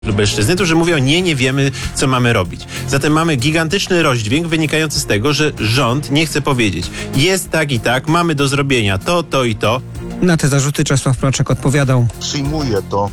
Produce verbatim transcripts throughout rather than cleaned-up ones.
Lubelszczyzny, którzy mówią, nie, nie wiemy, co mamy robić. Zatem mamy gigantyczny rozdźwięk wynikający z tego, że rząd nie chce powiedzieć, jest tak i tak, mamy do zrobienia to, to i to. Na te zarzuty Czesław Placzek odpowiadał. Przyjmuję to,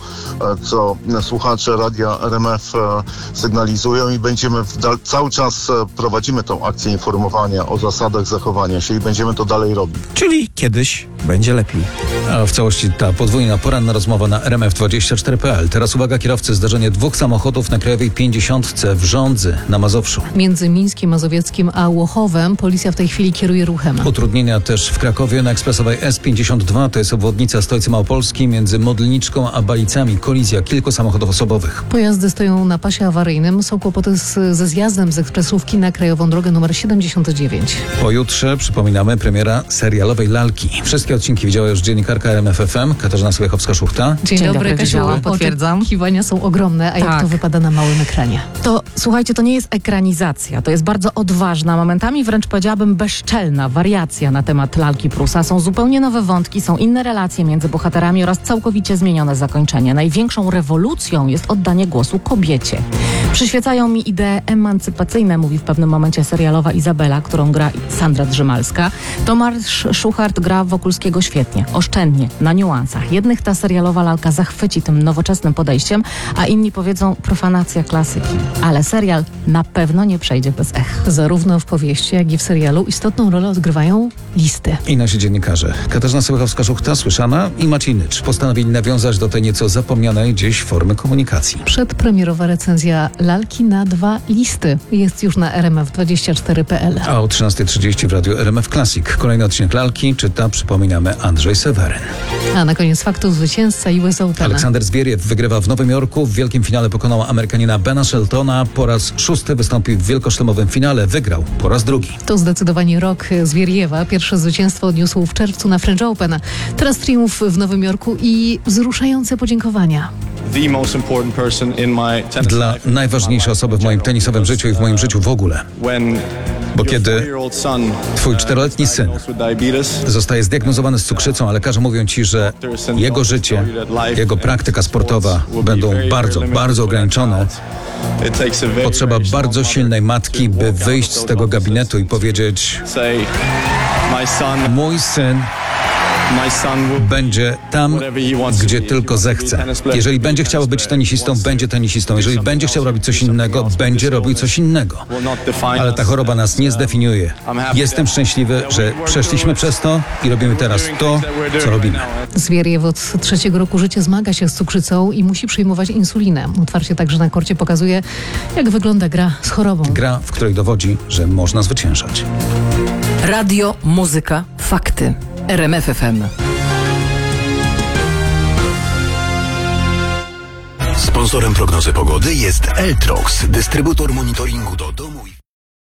co słuchacze Radia R M F sygnalizują i będziemy w, cały czas prowadzimy tą akcję informowania o zasadach zachowania się i będziemy to dalej robić. Czyli kiedyś będzie lepiej. A w całości ta podwójna poranna rozmowa na R M F dwadzieścia cztery kropka p l. Teraz uwaga, kierowcy, zdarzenie dwóch samochodów na Krajowej pięćdziesiątce w Żądzy na Mazowszu. Między Mińskiem Mazowieckim a Łochowem policja w tej chwili kieruje ruchem. Utrudnienia też w Krakowie na ekspresowej S pięćdziesiąt dwa, to jest obwodnica stolicy Małopolskiej między Modlniczką a Balicami. Kolizja kilku samochodów osobowych. Pojazdy stoją na pasie awaryjnym. Są kłopoty z, ze zjazdem z ekspresówki na krajową drogę numer siedemdziesiąt dziewięć. Pojutrze, przypominamy, premiera serialowej Lalki. Wszystkie odcinki widziała już dziennikarka R M F F M Katarzyna Słychowska-Szuchta. Dzień, Dzień dobry, dobry, Kasiu. widziałam, potwierdzam. Oczekiwania są ogromne, a jak Tak. to wypada na małym ekranie? To słuchajcie, to nie jest ekranizacja, to jest bardzo odważna, momentami wręcz powiedziałabym bezczelna wariacja na temat Lalki Prusa. Są zupełnie nowe wątki, są inne relacje między bohaterami oraz całkowicie zmienione zakończenie. Największą rewolucją jest oddanie głosu kobiecie. Przyświecają mi idee emancypacyjne, mówi w pewnym momencie serialowa Izabela, którą gra Sandra Drzymalska. Tomasz Szuchart gra Wokulskiego świetnie, oszczędnie, na niuansach. Jednych ta serialowa Lalka zachwyci tym nowoczesnym podejściem, a inni powiedzą profanacja klasyki. Ale serial na pewno nie przejdzie bez ech. Zarówno w powieści, jak i w serialu istotną rolę odgrywają listy. I nasi dziennikarze. Katarzyna Słychowska-Szuchta, słyszana, i Maciej Nycz postanowili nawiązać do tej nieco zapomnianej gdzieś formy komunikacji. Przedpremierowa recenzja Lalki na dwa listy jest już na R M F dwadzieścia cztery kropka p l. A o trzynasta trzydzieści w radiu R M F Classic. Kolejny odcinek Lalki czyta, przypominamy, Andrzej Seweryn. A na koniec faktów zwycięzca U S Opena. Aleksander Zwieriew wygrywa w Nowym Jorku. W wielkim finale pokonał Amerykanina Bena Sheltona. Po raz szósty wystąpił w wielkoszlemowym finale. Wygrał po raz drugi. To zdecydowanie rok Zwieriewa. Pierwsze zwycięstwo odniósł w czerwcu na French Open. Teraz triumf w Nowym Jorku i wzruszające podziękowania. Dla najważniejszej osoby w moim tenisowym życiu i w moim życiu w ogóle. Bo kiedy twój czteroletni syn zostaje zdiagnozowany z cukrzycą, a lekarze mówią ci, że jego życie, jego praktyka sportowa będą bardzo, bardzo ograniczone, potrzeba bardzo silnej matki, by wyjść z tego gabinetu i powiedzieć: mój syn będzie tam, gdzie tylko zechce. Jeżeli będzie chciał być tenisistą, będzie tenisistą. Jeżeli będzie chciał robić coś innego, będzie robił coś innego. Ale ta choroba nas nie zdefiniuje. Jestem szczęśliwy, że przeszliśmy przez to i robimy teraz to, co robimy. Zwieriew od trzeciego roku życia zmaga się z cukrzycą i musi przyjmować insulinę. Otwarcie także na korcie pokazuje, jak wygląda gra z chorobą. Gra, w której dowodzi, że można zwyciężać. Radio, muzyka, fakty. R M F F M. Sponsorem prognozy pogody jest Eltrox, dystrybutor monitoringu do domu i